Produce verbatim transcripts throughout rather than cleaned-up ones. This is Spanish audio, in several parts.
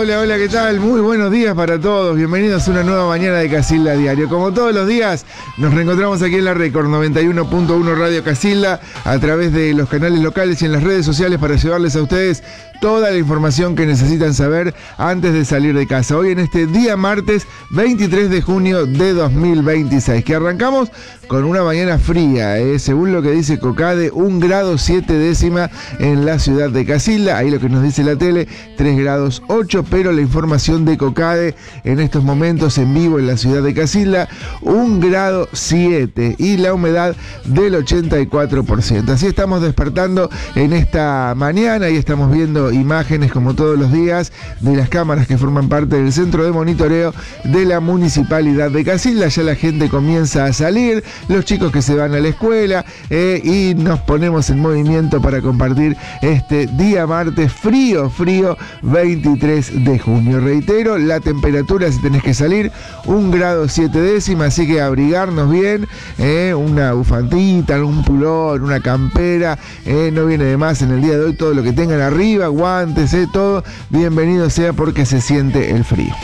Hola, hola, ¿qué tal? Muy buenos días para todos. Bienvenidos a una nueva mañana de Casilda Diario. Como todos los días, nos reencontramos aquí en la Record noventa y uno punto uno Radio Casilda a través de los canales locales y en las redes sociales para llevarles a ustedes toda la información que necesitan saber antes de salir de casa. Hoy en este día martes veintitrés de junio de dos mil veintiséis, que arrancamos con una mañana fría, ¿eh? Según lo que dice COCADE, un grado siete décima en la ciudad de Casilda. Ahí lo que nos dice la tele, tres grados ocho, pero la información de COCADE en estos momentos en vivo en la ciudad de Casilda, un grado siete y la humedad del ochenta y cuatro por ciento. Así estamos despertando en esta mañana y estamos viendo imágenes como todos los días de las cámaras que forman parte del centro de monitoreo de la municipalidad de Casilda. Ya la gente comienza a salir, los chicos que se van a la escuela eh, y nos ponemos en movimiento para compartir este día martes frío, frío, veintitrés de junio. Reitero, la temperatura, si tenés que salir, un grado siete décima, así que abrigarnos bien, eh, una bufandita, algún pulón, una campera, eh, no viene de más en el día de hoy, todo lo que tengan arriba, guantes, eh, todo, bienvenido sea porque se siente el frío.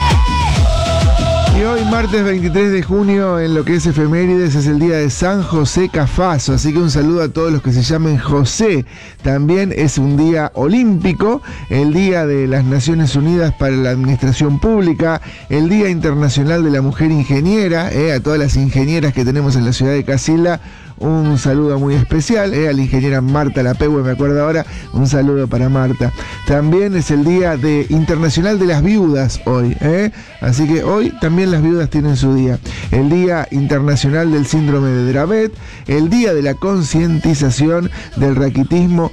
Y hoy, martes veintitrés de junio, en lo que es efemérides, es el día de San José Cafaso, así que un saludo a todos los que se llamen José. También es un día olímpico, el día de las Naciones Unidas para la Administración Pública, el Día Internacional de la Mujer Ingeniera, eh, a todas las ingenieras que tenemos en la ciudad de Casilda, un saludo muy especial, eh, a la ingeniera Marta Lapegue, me acuerdo ahora, un saludo para Marta. También es el Día de Internacional de las Viudas hoy, eh, así que hoy también las viudas tienen su día. El Día Internacional del Síndrome de Dravet, el Día de la Concientización del Raquitismo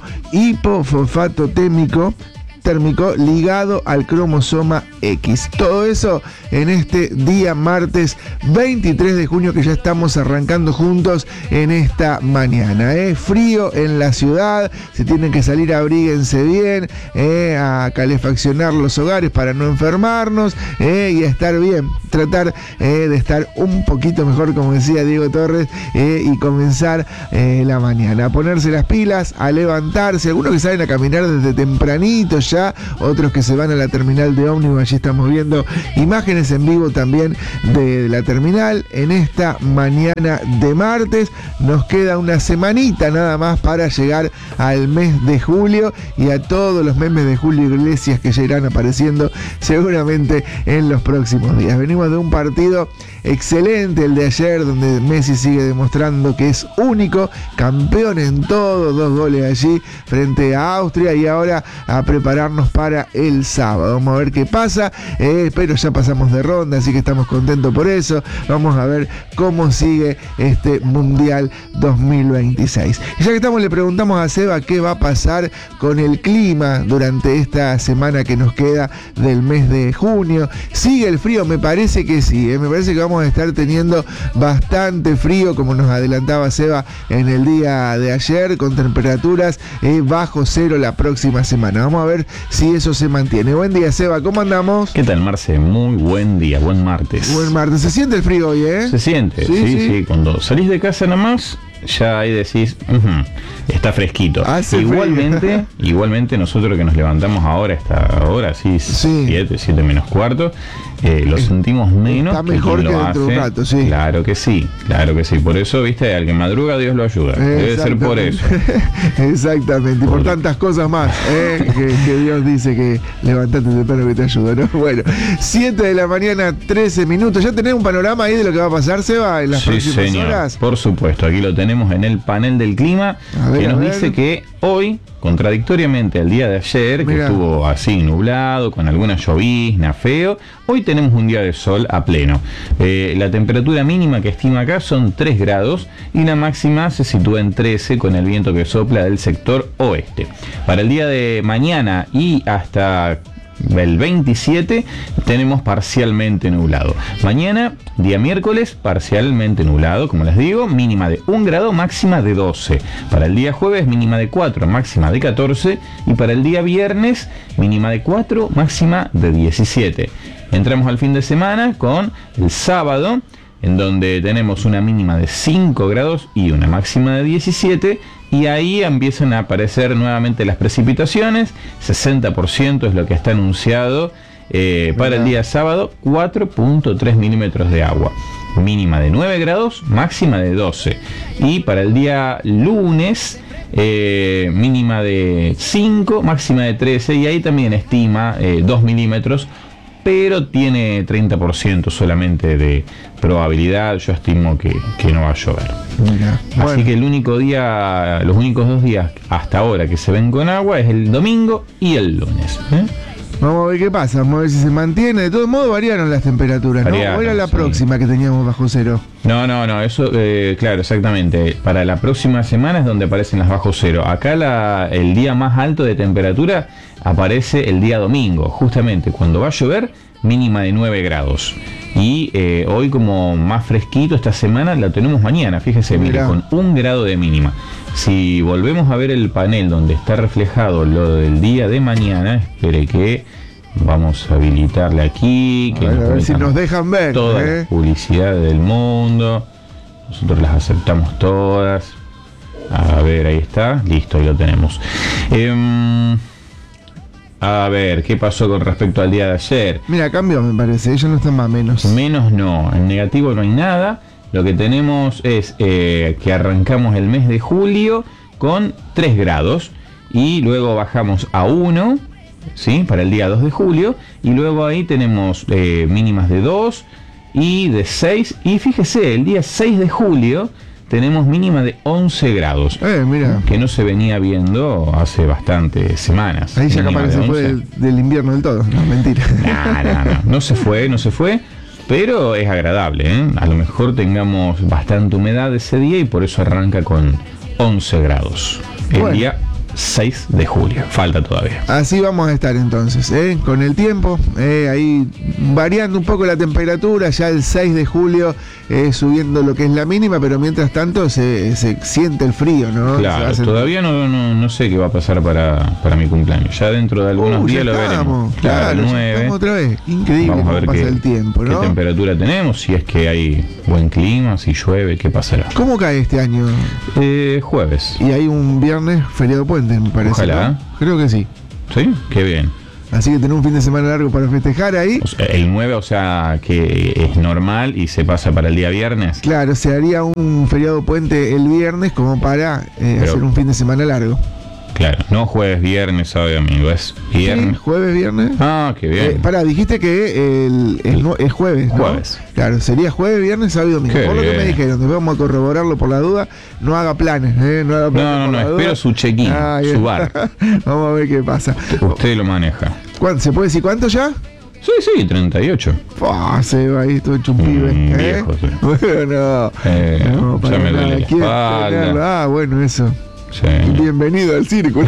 hipofosfatotémico térmico ligado al cromosoma X. Todo eso en este día martes veintitrés de junio que ya estamos arrancando juntos en esta mañana. ¿eh? Frío en la ciudad, si tienen que salir abríguense bien, ¿eh? a calefaccionar los hogares para no enfermarnos ¿eh? y a estar bien, tratar ¿eh? de estar un poquito mejor, como decía Diego Torres, ¿eh? y comenzar ¿eh? la mañana, a ponerse las pilas, a levantarse, algunos que salen a caminar desde tempranito ya, otros que se van a la terminal de ómnibus. Allí estamos viendo imágenes en vivo también de la terminal en esta mañana de martes. Nos queda una semanita nada más para llegar al mes de julio y a todos los memes de Julio Iglesias que ya irán apareciendo seguramente en los próximos días. Venimos de un partido excelente, el de ayer, donde Messi sigue demostrando que es único, campeón en todo, dos goles allí frente a Austria, y ahora a prepararnos para el sábado. Vamos a ver qué pasa, eh, pero ya pasamos de ronda, así que estamos contentos por eso. Vamos a ver cómo sigue este Mundial dos mil veintiséis. Y ya que estamos, le preguntamos a Seba qué va a pasar con el clima durante esta semana que nos queda del mes de junio. ¿Sigue el frío? Me parece que sí, eh, me parece que vamos a estar teniendo bastante frío, como nos adelantaba Seba en el día de ayer, con temperaturas eh, bajo cero la próxima semana. Vamos a ver si eso se mantiene. Buen día, Seba, ¿cómo andamos? ¿Qué tal, Marce? Muy buen día, buen martes. Buen martes. ¿Se siente el frío hoy, eh? Se siente, sí, sí. sí. sí. Cuando salís de casa nomás, ya ahí decís, uh-huh, está fresquito. Hace igualmente, frío. igualmente nosotros que nos levantamos ahora, a esta hora, así, sí. siete, siete menos cuarto, eh, lo sentimos menos. Está mejor que, que dentro de un rato, sí. Claro que sí, claro que sí. Por eso, viste, al que madruga Dios lo ayuda. Debe ser por eso. Exactamente, y por, por tantas cosas más, ¿eh? que, que Dios dice que levantate temprano que te ayuda, ¿no? Bueno, siete de la mañana, trece minutos. ¿Ya tenés un panorama ahí de lo que va a pasar, Seba, en las sí, próximas señor. horas? Por supuesto, aquí lo tenemos en el panel del clima, ver, que nos dice que hoy, contradictoriamente al día de ayer, Mirá. que estuvo así nublado, con alguna llovizna, feo, hoy tenemos un día de sol a pleno. Eh, la temperatura mínima que estima acá son tres grados y la máxima se sitúa en trece con el viento que sopla del sector oeste. Para el día de mañana y hasta el veintisiete tenemos parcialmente nublado. Mañana, día miércoles, parcialmente nublado, como les digo, mínima de un grado, máxima de doce. Para el día jueves, mínima de cuatro, máxima de catorce. Y para el día viernes, mínima de cuatro, máxima de diecisiete. Entramos al fin de semana con el sábado. en donde tenemos una mínima de cinco grados y una máxima de diecisiete, y ahí empiezan a aparecer nuevamente las precipitaciones. Sesenta por ciento es lo que está anunciado eh, para el día sábado, cuatro punto tres milímetros de agua, mínima de nueve grados, máxima de doce. Y para el día lunes, eh, mínima de cinco, máxima de trece, y ahí también estima eh, dos milímetros, pero tiene treinta por ciento solamente de probabilidad. Yo estimo que, que no va a llover. Mira, así bueno. que el único día, los únicos dos días hasta ahora que se ven con agua es el domingo y el lunes, ¿eh? Vamos a ver qué pasa, vamos a ver si se mantiene. De todos modos variaron las temperaturas, variaron, ¿no? ¿O era la sí. próxima que teníamos bajo cero? No, no, no, eso, eh, claro, exactamente. Para la próxima semana es donde aparecen las bajo cero. Acá la, el día más alto de temperatura aparece el día domingo, justamente cuando va a llover, mínima de nueve grados. Y eh, hoy, como más fresquito esta semana, la tenemos mañana, fíjese, mire, con un grado de mínima. Si volvemos a ver el panel donde está reflejado lo del día de mañana, espere que vamos a habilitarle aquí, que a ver, nos, a ver si nos dejan ver todas ¿eh? las publicidades del mundo. Nosotros las aceptamos todas. A ver, ahí está, listo, ahí lo tenemos. Eh, A ver, ¿qué pasó con respecto al día de ayer? Mira, cambió, me parece, ellos no están más menos. Menos no, en negativo no hay nada. Lo que tenemos es eh, que arrancamos el mes de julio con tres grados y luego bajamos a uno, ¿sí? Para el día dos de julio, y luego ahí tenemos eh, mínimas de dos y de seis, y fíjese, el día seis de julio tenemos mínima de once grados, eh, mira. que no se venía viendo hace bastantes semanas. Ahí ya capaz se fue del, del invierno del todo, no, mentira. No, no, no, no se fue, no se fue, pero es agradable, ¿eh? A lo mejor tengamos bastante humedad ese día y por eso arranca con once grados. El bueno. día seis de julio, falta todavía. Así vamos a estar entonces, ¿eh? Con el tiempo, ¿eh? Ahí variando un poco la temperatura, ya el seis de julio eh, subiendo lo que es la mínima, pero mientras tanto se, se siente el frío, ¿no? Claro, todavía no, no, no sé qué va a pasar para, para mi cumpleaños, ya dentro de algunos uh, días lo veremos. Claro, claro, el nueve. Otra vez, increíble. Vamos a ver cómo qué, pasa el tiempo, ¿no? qué temperatura tenemos, si es que hay buen clima, si llueve, qué pasará. ¿Cómo cae este año? Eh, jueves. Y hay un viernes feriado puente, me parece. Ojalá. ¿No? Creo que sí. ¿Sí? Qué bien. Así que tenemos un fin de semana largo para festejar ahí. O sea, el nueve, o sea, que es normal y se pasa para el día viernes. Claro, se haría un feriado puente el viernes como para eh, Pero, hacer un fin de semana largo. Claro, no jueves, viernes, sábado y domingo, es viernes. Sí, jueves, viernes. Ah, qué bien. Eh, pará, dijiste que el, el, el jueves, ¿no? Jueves. Claro, sería jueves, viernes, sábado y domingo. Qué por lo bien. que me dijeron, después vamos a corroborarlo por la duda. No haga planes, ¿eh? No haga planes. No, no, no, espero su check-in, ah, su bar. Vamos a ver qué pasa. Usted lo maneja. ¿Se puede decir cuánto ya? Sí, sí, treinta y ocho. Oh, se va ahí todo hecho un pibe. Mm, ¿eh? viejo, sí. Bueno, eh, no, ya me duele la espalda. Ah, bueno, eso. Sí. Bienvenido al círculo.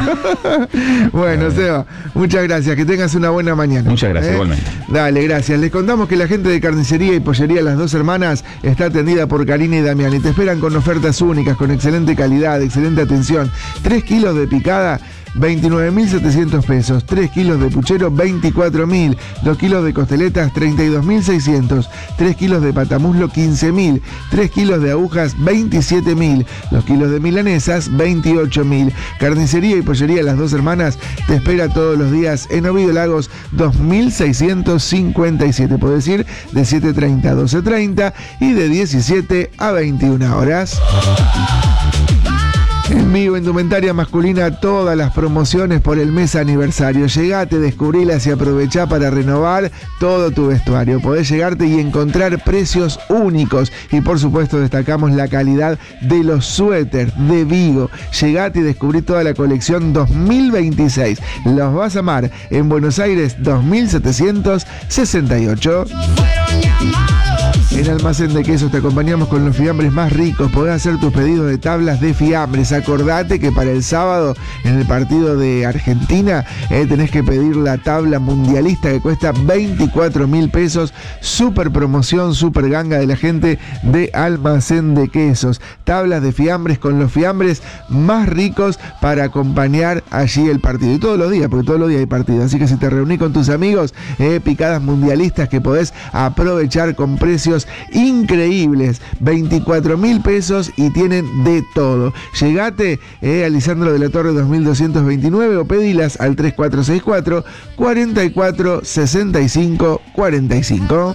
Bueno, Seba, muchas gracias. Que tengas una buena mañana. Muchas gracias, ¿eh? Igualmente. Dale, gracias. Les contamos que la gente de Carnicería y Pollería Las Dos Hermanas está atendida por Karina y Damián y te esperan con ofertas únicas, con excelente calidad, excelente atención. tres kilos de picada, veintinueve mil setecientos pesos. tres kilos de puchero, veinticuatro mil. dos kilos de costeletas, treinta y dos mil seiscientos. tres kilos de patamuslo, quince mil. tres kilos de agujas, veintisiete mil. dos kilos de milanesas, veintiocho mil. Carnicería y Pollería Las Dos Hermanas te espera todos los días en Ovidio Lagos dos mil seiscientos cincuenta y siete. Podés ir de siete treinta a doce treinta y de diecisiete a veintiuna horas. En vivo, indumentaria masculina, todas las promociones por el mes aniversario. Llegate, descubrilas y aprovechá para renovar todo tu vestuario. Podés llegarte y encontrar precios únicos. Y por supuesto destacamos la calidad de los suéteres de Vigo. Llegate y descubrí toda la colección dos mil veintiséis. Los vas a amar en Buenos Aires dos mil setecientos sesenta y ocho. En Almacén de Quesos te acompañamos con los fiambres más ricos. Podés hacer tus pedidos de tablas de fiambres. Acordate que para el sábado, en el partido de Argentina, eh, tenés que pedir la tabla mundialista que cuesta veinticuatro mil pesos. Super promoción, super ganga de la gente de Almacén de Quesos. Tablas de fiambres con los fiambres más ricos para acompañar allí el partido. Y todos los días, porque todos los días hay partido. Así que si te reunís con tus amigos, eh, picadas mundialistas que podés aprovechar con precios precios increíbles, veinticuatro mil pesos y tienen de todo. Llegate eh, a Lisandro de la Torre dos mil doscientos veintinueve o pedilas al tres cuatro seis cuatro, cuatro cuatro, seis cinco cuatro cinco.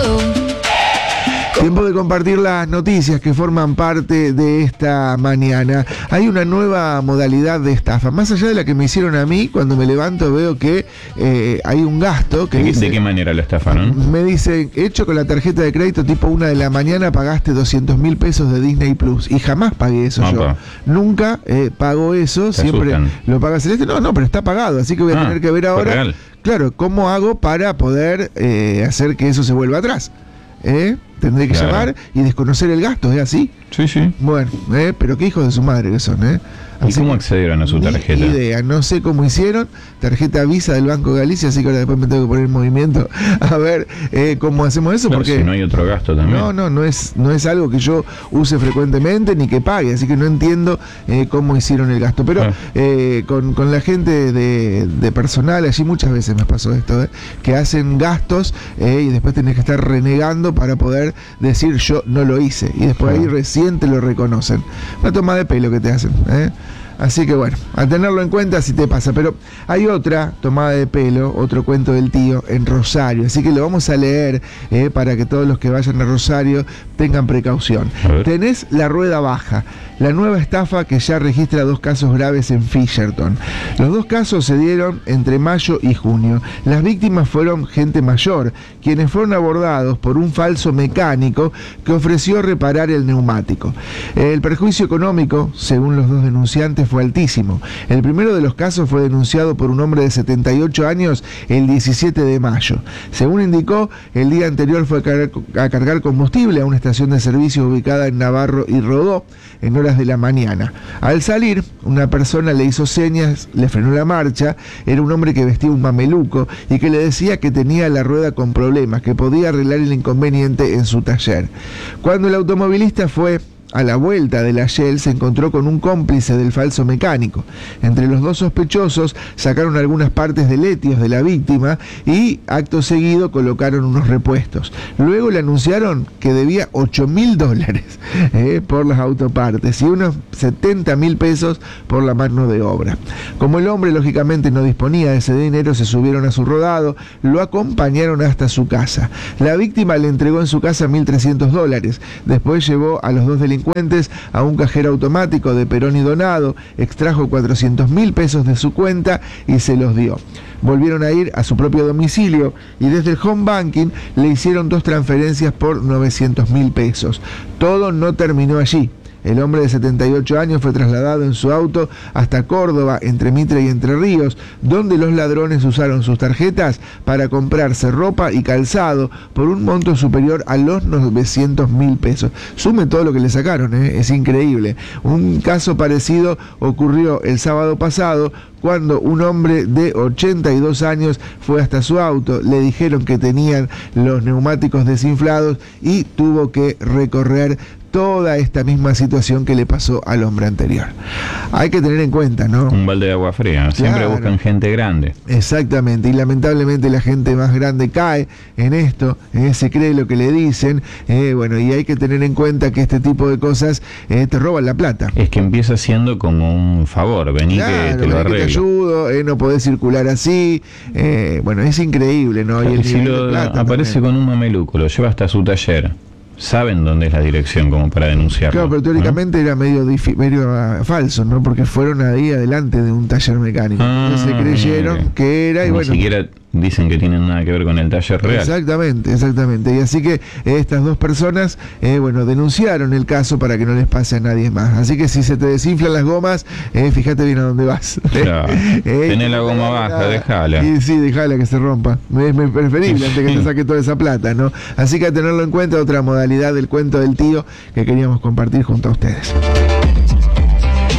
Tiempo de compartir las noticias que forman parte de esta mañana. Hay una nueva modalidad de estafa. Más allá de la que me hicieron a mí, cuando me levanto veo que eh, hay un gasto. Que ¿De, dice, ¿De qué manera lo estafaron? Me dice, hecho con la tarjeta de crédito tipo una de la mañana, pagaste doscientos mil pesos de Disney Plus. Y jamás pagué eso. Opa. Yo nunca eh, pago eso. Te siempre asustan. Lo paga Celeste. No, no, pero está pagado. Así que voy a ah, tener que ver ahora. Real. Claro, ¿cómo hago para poder eh, hacer que eso se vuelva atrás? ¿Eh? Tendré que claro. llamar y desconocer el gasto, ¿es así? Sí, sí. Bueno, ¿eh? Pero qué hijos de su madre que son, ¿eh? ¿Y cómo accedieron a su tarjeta? Ni idea, no sé cómo hicieron. Tarjeta Visa del Banco de Galicia, así que ahora después me tengo que poner en movimiento a ver eh, cómo hacemos eso. Claro, porque si no hay otro gasto también. No, no, no es, no es algo que yo use frecuentemente ni que pague, así que no entiendo eh, cómo hicieron el gasto. Pero ah. eh, con, con la gente de, de personal, allí muchas veces me pasó esto, eh, que hacen gastos eh, y después tenés que estar renegando para poder decir yo no lo hice. Y después ah. ahí recién te lo reconocen. Una toma de pelo que te hacen, ¿eh? Así que bueno, a tenerlo en cuenta si te pasa. Pero hay otra tomada de pelo, otro cuento del tío en Rosario. Así que lo vamos a leer eh, para que todos los que vayan a Rosario tengan precaución. Tenés la rueda baja, la nueva estafa que ya registra dos casos graves en Fisherton. Los dos casos se dieron entre mayo y junio. Las víctimas fueron gente mayor, quienes fueron abordados por un falso mecánico que ofreció reparar el neumático. El perjuicio económico, según los dos denunciantes, fue altísimo. El primero de los casos fue denunciado por un hombre de setenta y ocho años el diecisiete de mayo. Según indicó, el día anterior fue a cargar, a cargar combustible a una estación de servicio ubicada en Navarro y Rodó en horas de la mañana. Al salir, una persona le hizo señas, le frenó la marcha. Era un hombre que vestía un mameluco y que le decía que tenía la rueda con problemas, que podía arreglar el inconveniente en su taller. Cuando el automovilista fue a la vuelta de la Shell, se encontró con un cómplice del falso mecánico. Entre los dos sospechosos sacaron algunas partes de letios de la víctima y acto seguido colocaron unos repuestos. Luego le anunciaron que debía ocho mil dólares eh, por las autopartes y unos setenta mil pesos por la mano de obra. Como el hombre lógicamente no disponía de ese dinero, se subieron a su rodado, lo acompañaron hasta su casa. La víctima le entregó en su casa mil trescientos dólares. Después llevó a los dos delincuentes a un cajero automático de Perón y Donado, extrajo cuatrocientos mil pesos de su cuenta y se los dio. Volvieron a ir a su propio domicilio y desde el home banking le hicieron dos transferencias por novecientos mil pesos. Todo no terminó allí. El hombre de setenta y ocho años fue trasladado en su auto hasta Córdoba, entre Mitre y Entre Ríos, donde los ladrones usaron sus tarjetas para comprarse ropa y calzado por un monto superior a los novecientos mil pesos. Sume todo lo que le sacaron, ¿eh? Es increíble. Un caso parecido ocurrió el sábado pasado, cuando un hombre de ochenta y dos años fue hasta su auto, le dijeron que tenían los neumáticos desinflados y tuvo que recorrer toda esta misma situación que le pasó al hombre anterior. Hay que tener en cuenta, ¿no? Un balde de agua fría. Siempre claro. buscan gente grande. Exactamente. Y lamentablemente la gente más grande cae en esto, eh, se cree lo que le dicen. Eh, bueno, y hay que tener en cuenta que este tipo de cosas eh, te roban la plata. Es que empieza siendo como un favor. Vení claro, que te lo arreglo. Que te ayudo, eh, no podés circular así. Eh, bueno, es increíble, ¿no? Y el si lo aparece también con un mameluco, lo lleva hasta su taller. Saben dónde es la dirección como para denunciarlo. Claro, pero teóricamente ¿no? era medio, medio uh, falso, ¿no? Porque fueron ahí adelante de un taller mecánico. Ah, entonces se creyeron okay. que era y Ni bueno. siquiera dicen que tienen nada que ver con el taller real. Exactamente, exactamente. Y así que eh, estas dos personas, eh, bueno, denunciaron el caso para que no les pase a nadie más. Así que si se te desinflan las gomas, eh, fíjate bien a dónde vas. Claro. eh, Tenés la goma baja, nada. Dejala. Y sí, dejala que se rompa. Es preferible antes que te saque toda esa plata, ¿no? Así que a tenerlo en cuenta, otra modalidad del cuento del tío que queríamos compartir junto a ustedes.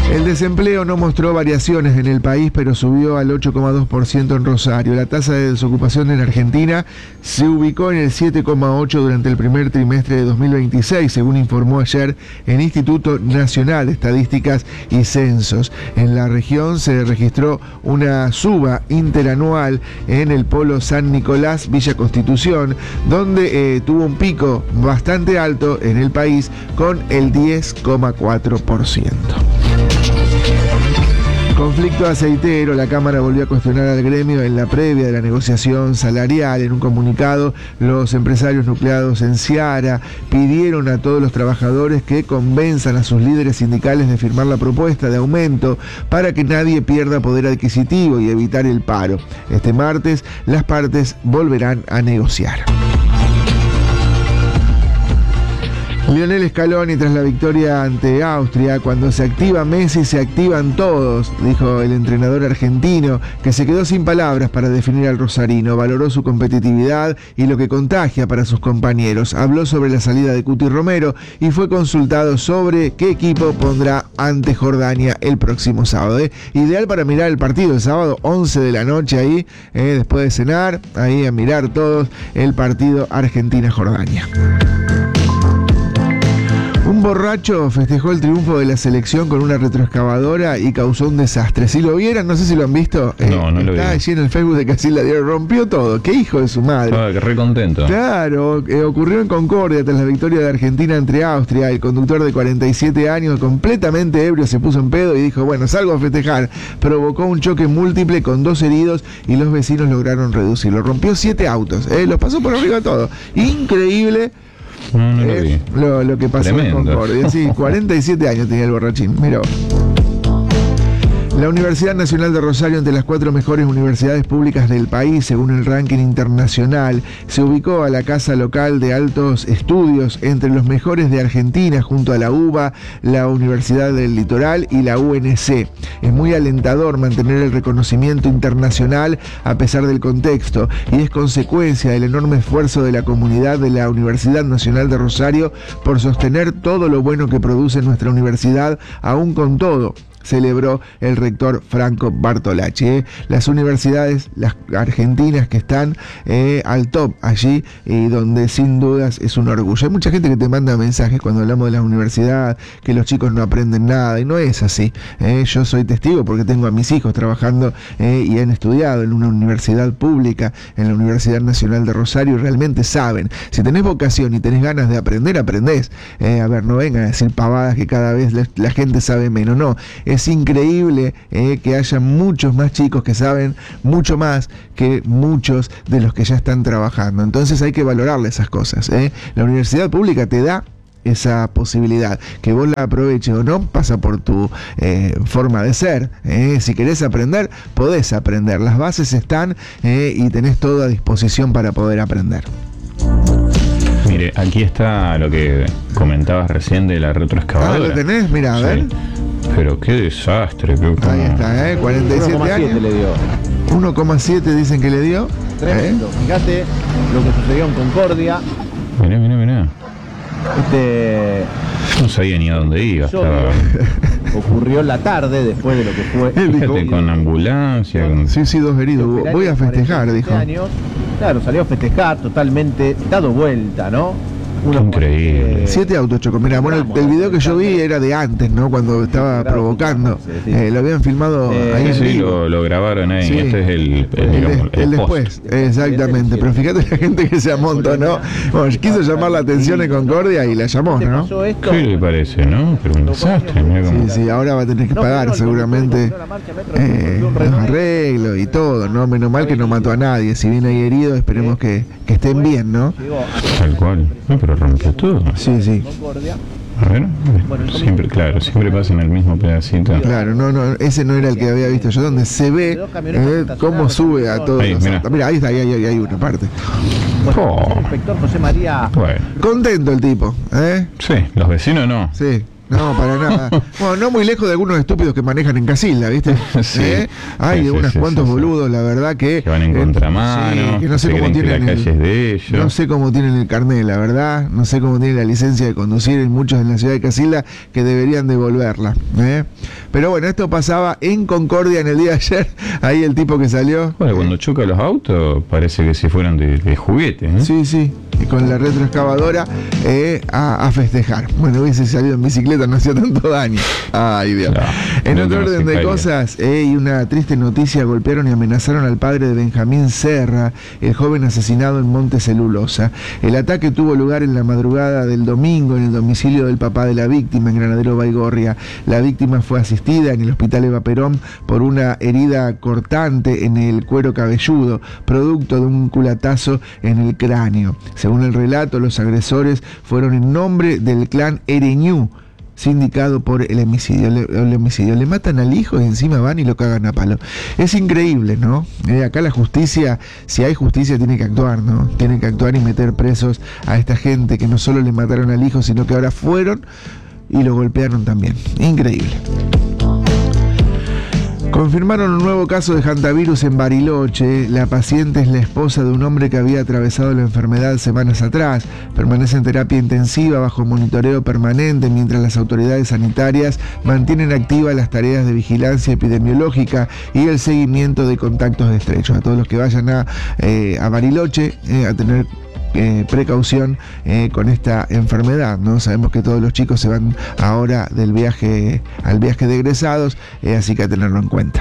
El desempleo no mostró variaciones en el país, pero subió al ocho coma dos por ciento en Rosario. La tasa de desocupación en Argentina se ubicó en el siete coma ocho por ciento durante el primer trimestre de dos mil veintiséis, según informó ayer el Instituto Nacional de Estadísticas y Censos. En la región se registró una suba interanual en el polo San Nicolás, Villa Constitución, donde eh, tuvo un pico bastante alto en el país con el diez coma cuatro por ciento. Conflicto aceitero. La Cámara volvió a cuestionar al gremio en la previa de la negociación salarial. En un comunicado, los empresarios nucleados en Seara pidieron a todos los trabajadores que convenzan a sus líderes sindicales de firmar la propuesta de aumento para que nadie pierda poder adquisitivo y evitar el paro. Este martes, las partes volverán a negociar. Lionel Scaloni, tras la victoria ante Austria: cuando se activa Messi se activan todos, dijo el entrenador argentino, que se quedó sin palabras para definir al rosarino. Valoró su competitividad y lo que contagia para sus compañeros. Habló sobre la salida de Cuti Romero y fue consultado sobre qué equipo pondrá ante Jordania el próximo sábado. ¿eh? Ideal para mirar el partido el sábado, once de la noche ahí, eh, después de cenar, ahí a mirar todos el partido Argentina-Jordania. Un borracho festejó el triunfo de la selección con una retroexcavadora y causó un desastre. Si lo vieran, no sé si lo han visto. No, eh, no lo vi. Está allí en el Facebook de Casilda Diario. Rompió todo. Qué hijo de su madre. Ah, que re contento. Claro, eh, ocurrió en Concordia tras la victoria de Argentina entre Austria. El conductor de cuarenta y siete años, completamente ebrio, se puso en pedo y dijo: bueno, salgo a festejar. Provocó un choque múltiple con dos heridos y los vecinos lograron reducirlo. Rompió siete autos. Eh, los pasó por arriba todo. Increíble. No, no lo vi. Lo, lo que pasó Tremendo. en Concordia. Sí, cuarenta y siete años tenía el borrachín. Mirá. La Universidad Nacional de Rosario, entre las cuatro mejores universidades públicas del país, según el ranking internacional, se ubicó a la Casa Local de Altos Estudios entre los mejores de Argentina, junto a la U B A, la Universidad del Litoral y la U N C. Es muy alentador mantener el reconocimiento internacional a pesar del contexto, y es consecuencia del enorme esfuerzo de la comunidad de la Universidad Nacional de Rosario por sostener todo lo bueno que produce nuestra universidad, aún con todo, celebró el rector Franco Bartolacci. ¿eh? Las universidades, las argentinas que están eh, al top allí, y donde sin dudas es un orgullo. Hay mucha gente que te manda mensajes cuando hablamos de la universidad, que los chicos no aprenden nada, y no es así. ¿eh? Yo soy testigo porque tengo a mis hijos trabajando eh, y han estudiado en una universidad pública, en la Universidad Nacional de Rosario, y realmente saben. Si tenés vocación y tenés ganas de aprender, aprendés. Eh, a ver, no vengan a decir pavadas que cada vez la, la gente sabe menos. No, es increíble eh, que haya muchos más chicos que saben mucho más que muchos de los que ya están trabajando. Entonces hay que valorarle esas cosas. Eh. La universidad pública te da esa posibilidad. Que vos la aproveches o no, pasa por tu eh, forma de ser. Eh. Si querés aprender, podés aprender. Las bases están eh, y tenés todo a disposición para poder aprender. Mire, aquí está lo que comentabas recién de la retroexcavadora. Ah, ¿lo tenés? Mira, a sí. ver. Pero qué desastre. Qué Ahí está, ¿eh? cuarenta y siete años. Le dio. uno coma siete dicen que le dio. Tremendo. ¿Eh? Fíjate lo que sucedió en Concordia. Mirá, mirá, mirá. Este... No sabía ni a dónde iba. Estaba... Ocurrió en la tarde, después de lo que fue. Fíjate, con ambulancia. Con... Sí, sí, dos heridos. Voy a festejar, dijo. Años. Claro, salió a festejar totalmente, dado vuelta, ¿no? Qué increíble. Eh, Siete autos chocó. Mira, bueno, el, el video que yo vi era de antes, ¿no? Cuando estaba provocando. Sí, sí. Eh, lo habían filmado eh, ahí. Sí, sí, lo, lo grabaron ahí. Sí. Este es el, el, digamos, el, el después. Exactamente. Pero fíjate la gente que se amontó, ¿no? Bueno, quiso llamar la atención en Concordia y la llamó, ¿no? ¿Qué le parece, no? Pero un desastre. Sí, sí, ahora va a tener que pagar seguramente eh, los arreglos y todo, ¿no? Menos mal que no mató a nadie. Si viene ahí herido, esperemos que, que estén bien, ¿no? Tal cual. No, pero rompió todo. Sí, sí. A ver, siempre, claro, siempre pasa en el mismo pedacito. Claro, no, no, ese no era el que había visto yo, donde se ve eh, cómo sube a todos. Ahí, mira. mira, ahí está, ahí, ahí, ahí hay una parte. Bueno, oh. El inspector José María. Bueno. Contento el tipo, ¿eh? Sí, los vecinos no. Sí. No, para nada. Bueno, no muy lejos de algunos estúpidos que manejan en Casilda, ¿viste? Sí. ¿Eh? Hay Sí, de sí, unos sí, cuantos sí, boludos, la verdad que... Que van en eh, contramano, sí, que no sé se cómo creen que tienen la el, calle es de ellos. no sé cómo tienen el carnet, la verdad. No sé cómo tienen la licencia de conducir en muchos en la ciudad de Casilda, que deberían devolverla. ¿eh? Pero bueno, esto pasaba en Concordia en el día de ayer. Ahí el tipo que salió... Bueno, cuando choca los autos parece que si fueran de, de juguete, ¿eh? Sí, sí, y con la retroexcavadora eh, a, a festejar. Bueno, hubiese salido en bicicleta, no hacía tanto daño. Ay, Dios. Claro, en no, otro no orden de caía. cosas, eh, y una triste noticia, golpearon y amenazaron al padre de Benjamín Serra, el joven asesinado en Monte Celulosa. El ataque tuvo lugar en la madrugada del domingo en el domicilio del papá de la víctima, en Granadero Baigorria. La víctima fue asistida en el hospital Eva Perón por una herida cortante en el cuero cabelludo, producto de un culatazo en el cráneo. Según el relato, los agresores fueron en nombre del clan Ereñú, sindicado por el homicidio. Le, el homicidio. Le matan al hijo y encima van y lo cagan a palo. Es increíble, ¿no? Eh, acá la justicia, si hay justicia, tiene que actuar, ¿no? Tiene que actuar y meter presos a esta gente que no solo le mataron al hijo, sino que ahora fueron y lo golpearon también. Increíble. Confirmaron un nuevo caso de hantavirus en Bariloche. La paciente es la esposa de un hombre que había atravesado la enfermedad semanas atrás. Permanece en terapia intensiva bajo monitoreo permanente mientras las autoridades sanitarias mantienen activas las tareas de vigilancia epidemiológica y el seguimiento de contactos estrechos. A todos los que vayan a, eh, a Bariloche eh, a tener Eh, precaución eh, con esta enfermedad, ¿no? Sabemos que todos los chicos se van ahora del viaje al viaje de egresados, eh, así que a tenerlo en cuenta.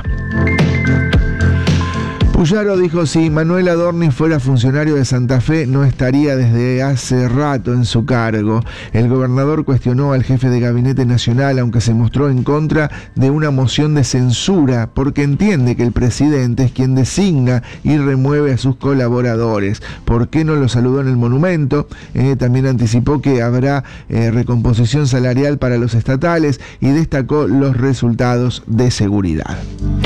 Puyaro dijo: si Manuel Adorni fuera funcionario de Santa Fe, no estaría desde hace rato en su cargo. El gobernador cuestionó al jefe de gabinete nacional, aunque se mostró en contra de una moción de censura, porque entiende que el presidente es quien designa y remueve a sus colaboradores. ¿Por qué no lo saludó en el monumento? Eh, también anticipó que habrá eh, recomposición salarial para los estatales y destacó los resultados de seguridad.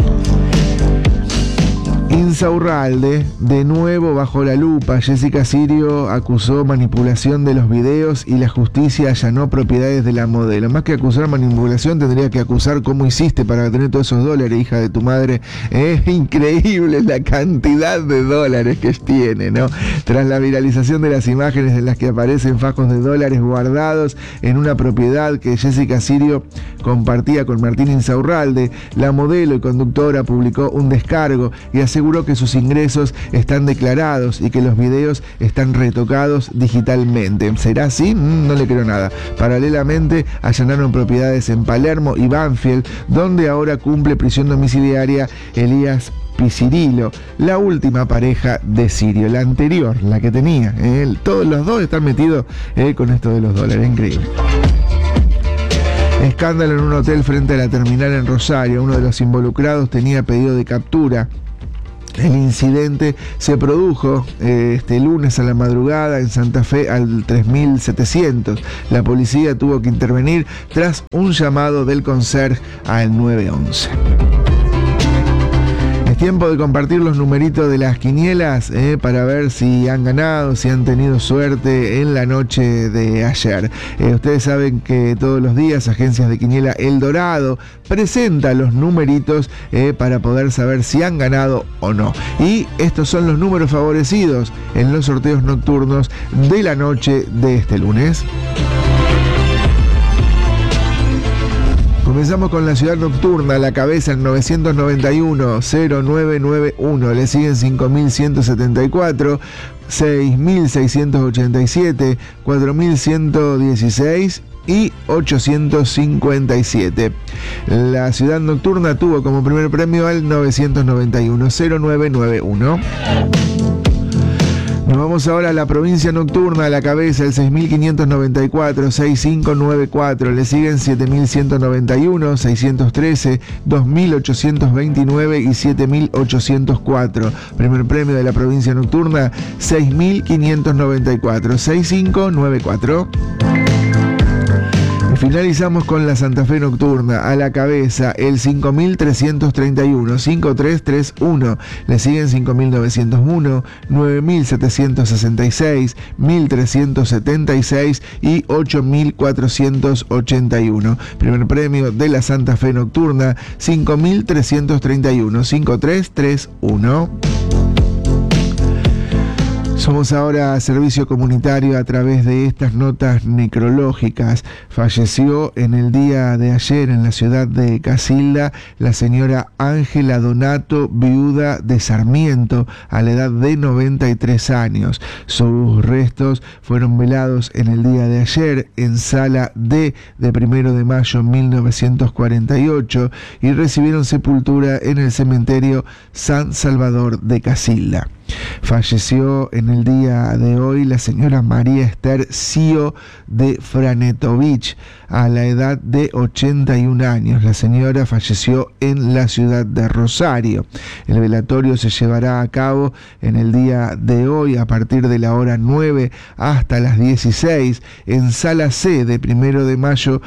Insaurralde, de nuevo bajo la lupa. Jessica Sirio acusó manipulación de los videos y la justicia allanó propiedades de la modelo. Más que acusar manipulación, tendría que acusar cómo hiciste para tener todos esos dólares, hija de tu madre. Es increíble la cantidad de dólares que tiene, ¿no? Tras la viralización de las imágenes en las que aparecen fajos de dólares guardados en una propiedad que Jessica Sirio compartía con Martín Insaurralde, la modelo y conductora publicó un descargo y aseguró que sus ingresos están declarados y que los videos están retocados digitalmente. ¿Será así? No le creo nada. Paralelamente, allanaron propiedades en Palermo y Banfield, donde ahora cumple prisión domiciliaria Elías Pisirilo, la última pareja de Sirio, la anterior, la que tenía. Eh, todos los dos están metidos eh, con esto de los dólares. Increíble. Escándalo en un hotel frente a la terminal en Rosario. Uno de los involucrados tenía pedido de captura. El incidente se produjo eh, este lunes a la madrugada en Santa Fe al tres mil setecientos. La policía tuvo que intervenir tras un llamado del conserje al nueve once. Es tiempo de compartir los numeritos de las quinielas eh, para ver si han ganado, si han tenido suerte en la noche de ayer. Eh, ustedes saben que todos los días Agencias de Quiniela El Dorado presenta los numeritos eh, para poder saber si han ganado o no. Y estos son los números favorecidos en los sorteos nocturnos de la noche de este lunes. Comenzamos con la ciudad nocturna, la cabeza en novecientos noventa y uno, cero nueve nueve uno, le siguen cinco mil ciento setenta y cuatro, seis mil seiscientos ochenta y siete, cuatro mil ciento dieciséis y ochocientos cincuenta y siete. La ciudad nocturna tuvo como primer premio al novecientos noventa y uno, cero nueve nueve uno. Nos vamos ahora a la provincia nocturna, a la cabeza, el seis mil quinientos noventa y cuatro, seis mil quinientos noventa y cuatro, le siguen siete mil ciento noventa y uno, seiscientos trece, dos mil ochocientos veintinueve y siete mil ochocientos cuatro. Primer premio de la provincia nocturna, seis mil quinientos noventa y cuatro, seis mil quinientos noventa y cuatro. Finalizamos con la Santa Fe Nocturna. A la cabeza el cinco mil trescientos treinta y uno, cinco tres tres uno. Le siguen cinco mil novecientos uno, nueve mil setecientos sesenta y seis, mil trescientos setenta y seis y ocho mil cuatrocientos ochenta y uno. Primer premio de la Santa Fe Nocturna, cinco mil trescientos treinta y uno, cinco tres tres uno. Somos ahora servicio comunitario a través de estas notas necrológicas. Falleció en el día de ayer en la ciudad de Casilda la señora Ángela Donato, viuda de Sarmiento, a la edad de noventa y tres años. Sus restos fueron velados en el día de ayer en Sala D de Primero de Mayo mil novecientos cuarenta y ocho y recibieron sepultura en el cementerio San Salvador de Casilda. Falleció en el día de hoy la señora María Esther Cío de Franetovich a la edad de ochenta y un años. La señora falleció en la ciudad de Rosario. El velatorio se llevará a cabo en el día de hoy a partir de la hora nueve hasta las dieciséis en Sala C de Primero de Mayo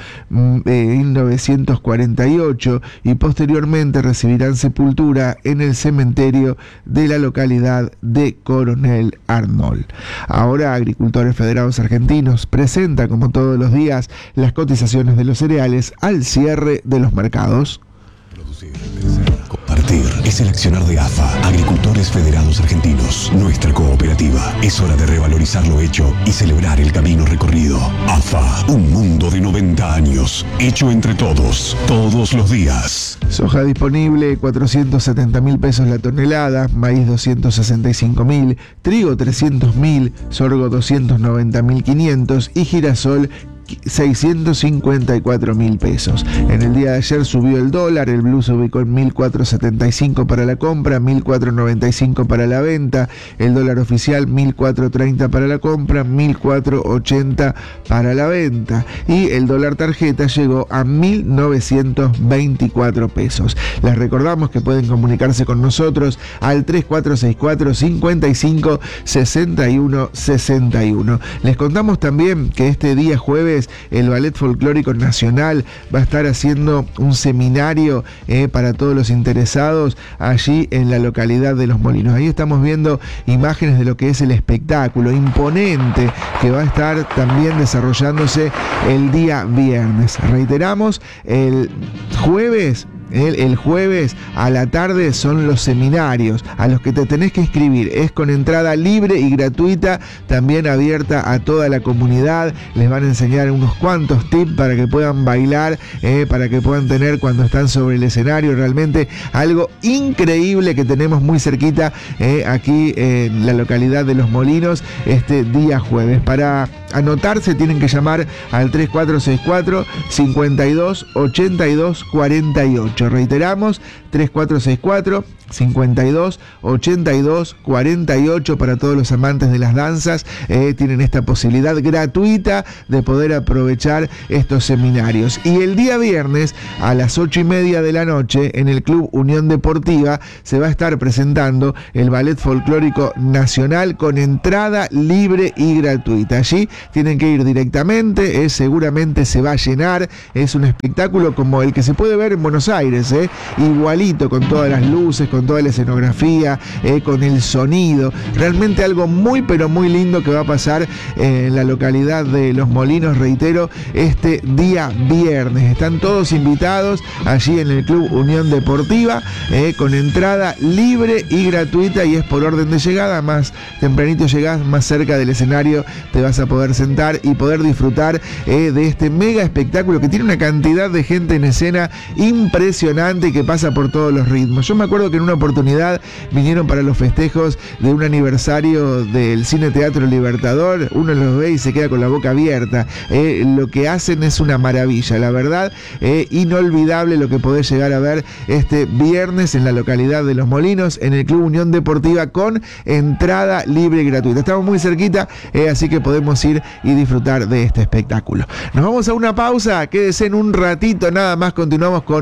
mil novecientos cuarenta y ocho y posteriormente recibirán sepultura en el cementerio de la localidad de Coronel Arnold. Ahora Agricultores Federados Argentinos presenta, como todos los días, las cotizaciones de los cereales al cierre de los mercados. Producir, compartir es el accionar de A F A, Agricultores Federados Argentinos, nuestra cooperativa. Es hora de revalorizar lo hecho y celebrar el camino recorrido. A F A, un mundo de noventa años, hecho entre todos, todos los días. Soja disponible, cuatrocientos setenta mil pesos la tonelada, maíz doscientos sesenta y cinco mil, trigo trescientos mil, sorgo doscientos noventa mil quinientos y girasol seiscientos cincuenta y cuatro mil pesos. En el día de ayer subió el dólar, el blue se ubicó en mil cuatrocientos setenta y cinco para la compra, mil cuatrocientos noventa y cinco para la venta, el dólar oficial mil cuatrocientos treinta para la compra, mil cuatrocientos ochenta para la venta y el dólar tarjeta llegó a mil novecientos veinticuatro pesos. Les recordamos que pueden comunicarse con nosotros al tres cuatro seis cuatro, cinco cinco, seis uno seis uno. Les contamos también que este día jueves el Ballet Folclórico Nacional va a estar haciendo un seminario eh, para todos los interesados allí en la localidad de Los Molinos. Ahí estamos viendo imágenes de lo que es el espectáculo imponente que va a estar también desarrollándose el día viernes. Reiteramos, el jueves El, el jueves a la tarde son los seminarios a los que te tenés que inscribir. Es con entrada libre y gratuita, también abierta a toda la comunidad. Les van a enseñar unos cuantos tips para que puedan bailar, eh, para que puedan tener cuando están sobre el escenario. Realmente algo increíble que tenemos muy cerquita eh, aquí en la localidad de Los Molinos este día jueves. Para anotarse tienen que llamar al tres cuatro seis cuatro, cinco dos, ocho dos cuatro ocho. Reiteramos, tres cuatro seis cuatro, cinco dos, ocho dos cuatro ocho para todos los amantes de las danzas. Eh, tienen esta posibilidad gratuita de poder aprovechar estos seminarios. Y el día viernes a las ocho y media de la noche en el Club Unión Deportiva se va a estar presentando el Ballet Folclórico Nacional con entrada libre y gratuita. Allí tienen que ir directamente, eh, seguramente se va a llenar. Es un espectáculo como el que se puede ver en Buenos Aires. Eh, igualito, con todas las luces, con toda la escenografía, eh, con el sonido. Realmente algo muy pero muy lindo que va a pasar eh, en la localidad de Los Molinos, reitero, este día viernes. Están todos invitados allí en el Club Unión Deportiva eh, con entrada libre y gratuita y es por orden de llegada. Más tempranito llegás, más cerca del escenario te vas a poder sentar y poder disfrutar eh, de este mega espectáculo que tiene una cantidad de gente en escena impresionante y que pasa por todos los ritmos. Yo me acuerdo que en una oportunidad vinieron para los festejos de un aniversario del Cine Teatro Libertador. Uno los ve y se queda con la boca abierta. Eh, lo que hacen es una maravilla, la verdad, eh, inolvidable lo que podés llegar a ver este viernes en la localidad de Los Molinos, en el Club Unión Deportiva, con entrada libre y gratuita. Estamos muy cerquita, eh, así que podemos ir y disfrutar de este espectáculo. Nos vamos a una pausa, quédese en un ratito nada más, continuamos con más información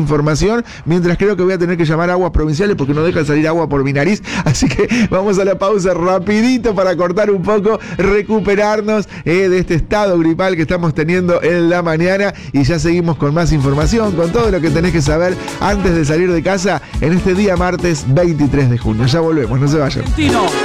información, mientras creo que voy a tener que llamar a aguas provinciales porque no deja salir agua por mi nariz, así que vamos a la pausa rapidito para cortar un poco, recuperarnos eh, de este estado gripal que estamos teniendo en la mañana y ya seguimos con más información, con todo lo que tenés que saber antes de salir de casa en este día martes veintitrés de junio. Ya volvemos, no se vayan.